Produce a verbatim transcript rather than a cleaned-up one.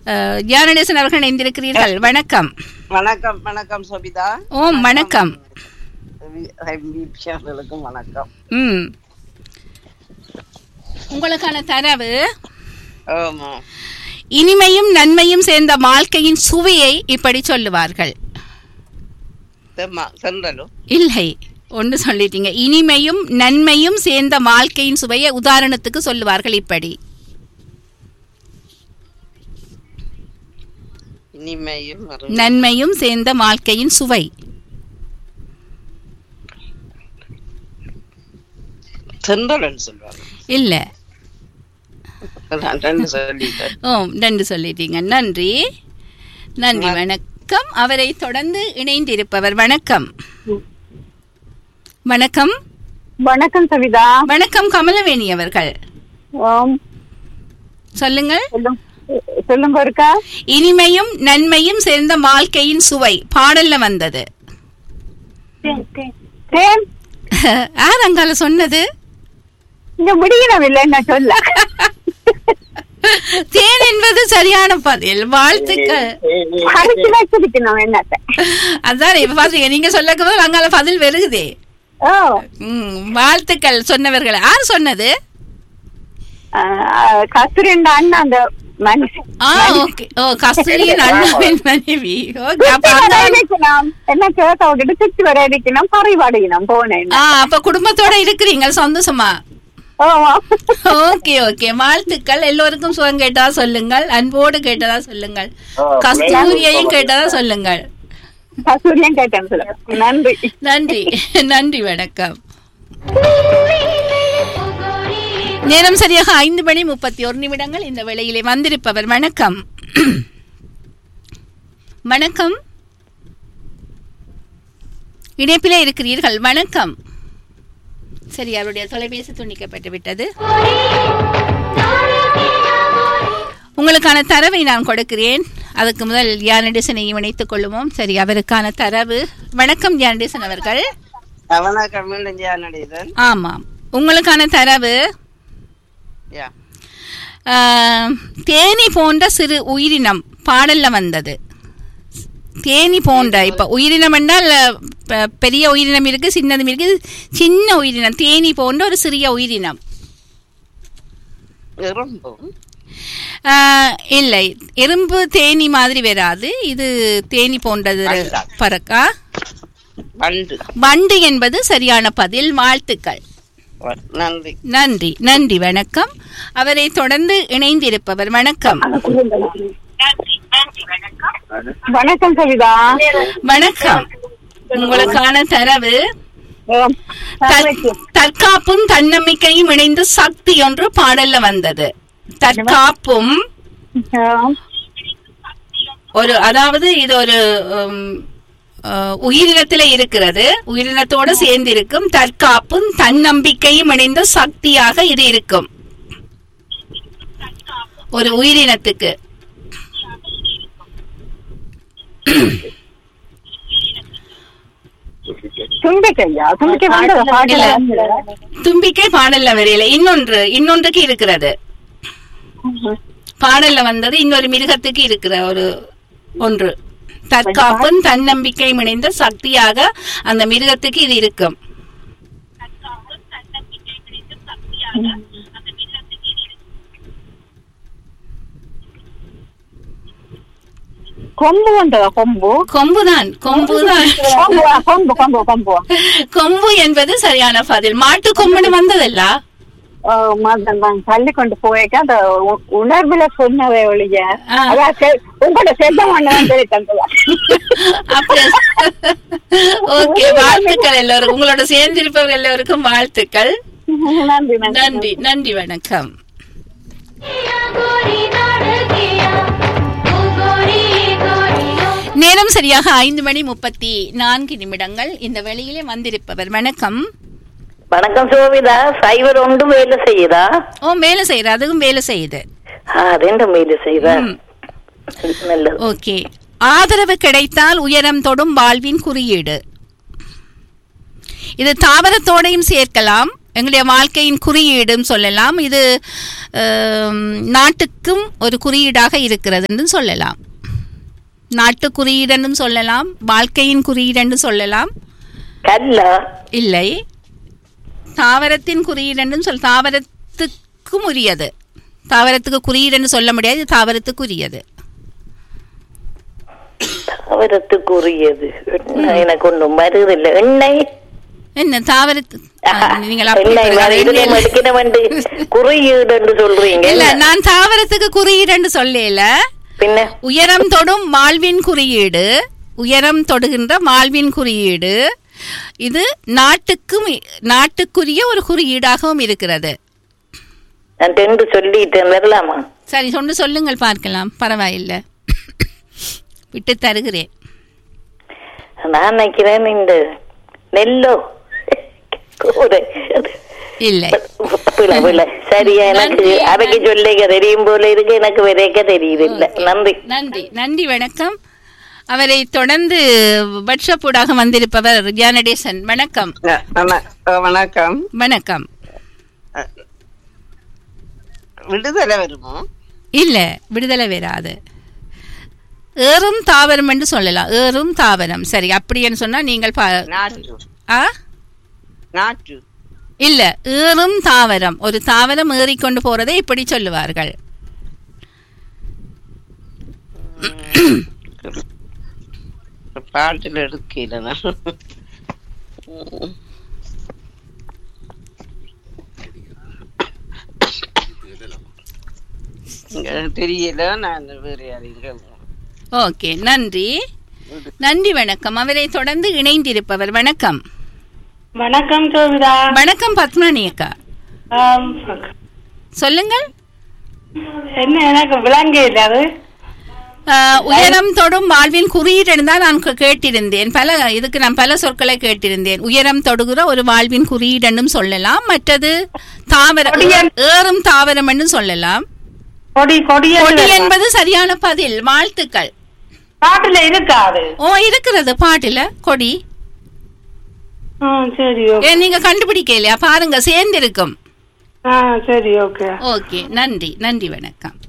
ஞானநேசன் அவர்கள் இணைந்திருக்கிறீர்கள். வணக்கம். வணக்கம் வணக்கம் சோபிதா. ஓம் வணக்கம். வணக்கம். ம் உங்களுக்கான தரவு, இனிமையும் நன்மையும் சேர்ந்த வாழ்க்கையின் சுவையை இப்படி சொல்லுவார்கள். இல்லை, ஒன்று சொல்லிட்டீங்க. இனிமையும் நன்மையும் சேர்ந்த வாழ்க்கையின் சுவையை உதாரணத்துக்கு சொல்லுவார்கள் இப்படி. இனிமையும் நன்மையும் சேர்ந்த வாழ்க்கையின் சுவை. இல்ல, ஓ ரெண்டு சொல்லிட்டீங்க. நன்றி நன்றி. வணக்கம். அவரை தொடர்ந்து இணைந்திருப்பவர். வணக்கம். வணக்கம். வணக்கம் சவிதா. வணக்கம் கமலவேணி அவர்கள். சொல்லுங்கள். சொல்லுங்க. இருக்கா இனிமையும் நன்மையும் சேர்ந்த வாழ்க்கையின் சுவை பாடல்ல வந்தது. யார் அங்கால சொன்னது? இங்க முடியவில்லை என்ன சொல்ல. தேன் என்பது சரியான பதில். வாழ்த்துக்கள். அதான் இப்ப பாத்தீங்க, நீங்க சொல்ல அங்கால பதில் வருகுதே. வாழ்த்துக்கள். சொன்னவர்கள் யார் சொன்னது? கஸ்தூரியின் அண்ணா. அந்த கஸ்தூரியின் அண்ணாவின் மனைவி. என்ன கேட்க விட்டுட்டு சுற்றி வர இருக்கணும், குறைபாடுகணும் போனேன். அப்ப குடும்பத்தோட இருக்கிறீங்க சந்தோஷமா? Okay okay. வாழ்த்துக்கள். எல்லோருக்கும் சுகம் கேட்டதா சொல்லுங்கள், அன்போடு கேட்டதா சொல்லுங்கள், கஸ்தூரியையும் கேட்டதா சொல்லுங்கள். நன்றி நன்றி நன்றி. வணக்கம். நேரம் சரியாக ஐந்து மணி முப்பத்தி ஒரு நிமிடங்கள். இந்த வேளையிலே வந்திருப்பவர். வணக்கம். வணக்கம். இணைப்பிலே இருக்கிறீர்கள். வணக்கம். சரி, அவருடைய தொலைபேசி துண்டிக்கப்பட்டு விட்டது. உங்களுக்கான தரவை நான் கொடுக்கிறேன். அதுக்கு முதல் ஞானநேசனையும் இணைத்துக் கொள்ளுவோம். சரி, அவருக்கான தரவு. வணக்கம் ஞானநேசன் அவர்கள். ஆமாம், உங்களுக்கான தரவு. தேனி போன்ற சிறு உயிரினம் பாடல்ல வந்தது. தேனி போன்ற, இப்ப உயிரினம் என்றால் பெரிய உயிரினம் இருக்கு, சின்னதும் இருக்கு. சின்ன உயிரினம் தேனி போன்ற ஒரு சிறிய உயிரினம். இல்லை, எறும்பு தேனி மாதிரி வராது. இது தேனி போன்றது. பறக்கா வண்டு என்பது சரியான பதில். வாழ்த்துக்கள். நன்றி நன்றி நன்றி. வணக்கம். அவரை தொடர்ந்து இணைந்திருப்பவர். வணக்கம். வணக்கம் சவிதா. வணக்கம். உங்களுக்கான தரவு, தற்காப்பும் தன்னம்பிக்கையும் இணைந்து சக்தி ஒன்று பாடல்ல வந்தது. தற்காப்பும் ஒரு, அதாவது இது ஒரு உயிரினத்துல இருக்கிறது, உயிரினத்தோடு சேர்ந்து இருக்கும். தற்காப்பும் தன்னம்பிக்கையும் இணைந்த சக்தியாக இது இருக்கும் ஒரு உயிரினத்துக்கு. தும்பிக்கை பாடல்ல வரையில. இன்னொன்று இன்னொன்றுக்கு இருக்கிறது பாடல்ல வந்தது. இன்னொரு மிருகத்துக்கு இருக்கிற ஒரு ஒன்று. தற்காப்பும் தன்னம்பிக்கை இணைந்த சக்தியாக அந்த மிருகத்துக்கு இது இருக்கும். கொம்பு கொம்பு கொம்புதான் கொம்புதான் கொம்பு கொம்பு கொம்பு கொம்பு என்பது சரியான பதில். மாட்டு கொம்புன்னு வந்ததல்ல, தள்ளி கொண்டு போயிட்டு அந்த உணர்வுல சொன்னவே ஒழிய உங்களோட செல்லம் தந்ததா. ஓகே, வாழ்த்துக்கள் எல்லோரும். உங்களோட சேர்ந்திருப்பவர்கள் எல்லோருக்கும் வாழ்த்துக்கள். நன்றி நன்றி நன்றி. வணக்கம். நேரம் சரியாக ஐந்து மணி முப்பத்தி நான்கு நிமிடங்கள். இந்த வேளையிலே வந்திருப்பவர். வணக்கம். வணக்கம் சோபிதா. சைவர் ஒன்றும் வேலை செய்யுதா? ஓ, வேலை செய்யற. அதுவும் வேலை செய்யுது. ரெண்டும் வேலை செய்யுதா? ஓகே. ஆதரவு கிடைத்தால் உயரம் தொடும் வாழ்வின் குறியீடு. இது தாவரத்தோடையும் சேர்க்கலாம், எங்களுடைய வாழ்க்கையின் குறியீடும் சொல்லலாம். இது நாட்டுக்கும் ஒரு குறியீடாக இருக்கிறதுன்னு சொல்லலாம். நாட்டு குறியீடுன்னு சொல்லலாம், வாழ்க்கையின் குறியீடுன்னு சொல்லலாம். இல்லை, தாவரத்தின் குறியீடுன்னு சொல். தாவரத்துக்கும் உரியது. தாவரத்துக்கு குறியீடுன்னு சொல்ல முடியாது, தாவரத்துக்குரியது. தாவரத்துக்குரியது எனக்கு ஒன்றும் வருதில்லை. எண்ணெய் என்ன தாவரத்து நான் தாவரத்துக்கு குறியீடு சொல்லல. உயரம் தொடும் வாழ்வின் குறியீடு, உயரம் தொடுகின்ற வாழ்வின் குறியீடு. இது நாட்டுக்கும் நாட்டுக்குரிய ஒரு குறியீடாகவும் இருக்கிறது. சரி, சொன்னு சொல்லுங்கள் பார்க்கலாம். பரவாயில்லை, விட்டு தருகிறேன். நான் நினைக்கிறேன் இந்த நெல்லோ இல்லை. சரியா, எனக்கு அவைக்கு சொல்லிக்க தெரியும் போல இருக்கு, எனக்கு விதைக்க தெரியுது. நன்றி நன்றி நன்றி வணக்கம். அவரை தொடர்ந்து வாட்ஸ்அப்பூடாக வந்திருப்பவர் ஜானடேசன். வணக்கம். வணக்கம். வணக்கம். விடுதலை வருமோ? இல்ல, விடுதலை வராது. ஏறும் தாவரம் என்று சொல்லலாம். ஏறும் தாவரம். சரி, அப்படின்னு சொன்னா நீங்கள் இல்ல, ஏறும் தாவரம். ஒரு தாவரம் ஏறிக்கொண்டு போறதை இப்படி சொல்லுவார்கள். பாட்டில் எடுக்கல தெரியல. நான் வேற யாரையும். ஓகே, நன்றி நன்றி வணக்கம். அவரை தொடர்ந்து இணைந்திருப்பவர். வணக்கம். வணக்கம் சோபிதா. வணக்கம் பத்மனி அக்கா, சொல்லுங்கள். என்ன எனக்கு விளங்க இல்லை. அது உயரம் தொடும் வாழ்வின் குறியீடு தான் நான் கேட்டிருந்தேன். பல இதுக்கு நான் பல சொற்களை கேட்டிருந்தேன். உயரம் தொடுகிற ஒரு வாழ்வின் குறியீடுன்னு சொல்லலாம். மற்றது தாவரம், ஏறும் தாவரம் என்று சொல்லலாம். கொடி கொடி என்பது சரியான பதில். வாழ்த்துக்கள். பாட்டுல இருக்காது. ஓ, இருக்கிறது பாட்டுல கொடி. சரி, நீங்க கண்டுபிடிக்கலையா? பாருங்க, சேர்ந்து இருக்கும். சரி, ஓகே ஓகே. நன்றி நன்றி வணக்கம்.